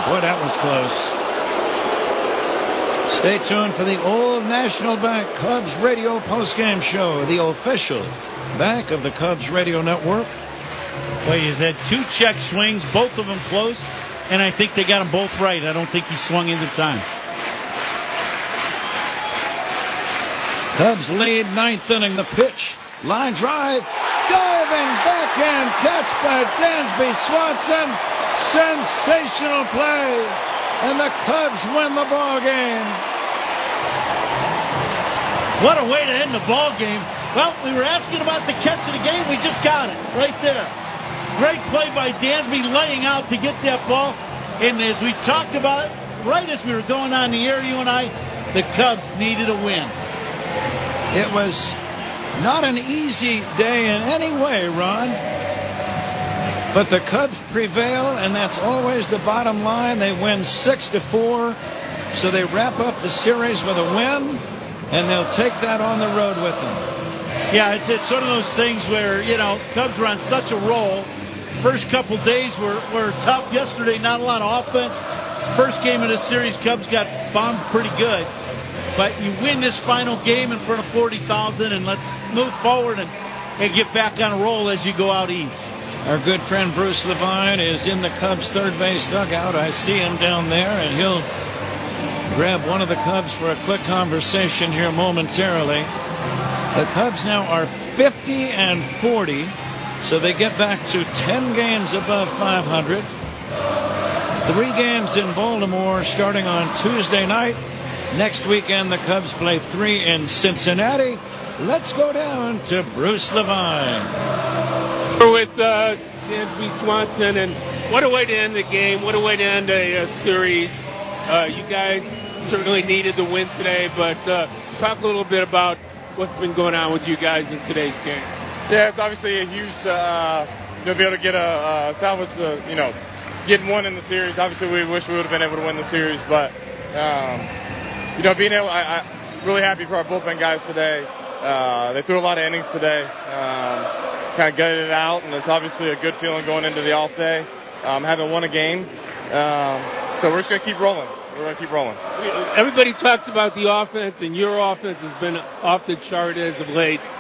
Boy, that was close. Stay tuned for the Old National Bank Cubs radio postgame show, the official bank of the Cubs radio network. Well, he's had 2 check swings, both of them close, and I think they got them both right. I don't think he swung into time. Cubs lead 9th inning. The pitch, line drive, diving backhand catch by Dansby Swanson. Sensational play, and the Cubs win the ball game. What a way to end the ball game. Well, we were asking about the catch of the game. We just got it right there. Great play by Dansby, laying out to get that ball. And as we talked about, right as we were going on the air, you and I, the Cubs needed a win. It was not an easy day in any way, Ron. But the Cubs prevail, and that's always the bottom line. They win 6-4, so they wrap up the series with a win, and they'll take that on the road with them. Yeah, it's one of those things where, you know, Cubs were on such a roll. First couple days were tough. Yesterday, not a lot of offense. First game of the series, Cubs got bombed pretty good. But you win this final game in front of 40,000, and let's move forward and get back on a roll as you go out east. Our good friend Bruce Levine is in the Cubs third base dugout. I see him down there, and he'll grab one of the Cubs for a quick conversation here momentarily. The Cubs now are 50-40, so they get back to 10 games above 500. 3 games in Baltimore starting on Tuesday night. Next weekend, the Cubs play 3 in Cincinnati. Let's go down to Bruce Levine. We're with Dansby Swanson, and what a way to end the game. What a way to end a series. You guys certainly needed the win today, but talk a little bit about what's been going on with you guys in today's game. Yeah, it's obviously a huge, be able to get a salvage, getting one in the series. Obviously, we wish we would have been able to win the series, but being able, I'm really happy for our bullpen guys today. They threw a lot of innings today, kind of gutted it out, and it's obviously a good feeling going into the off day. Haven't won a game, so we're just going to keep rolling. We're going to keep rolling. Everybody talks about the offense, and your offense has been off the chart as of late.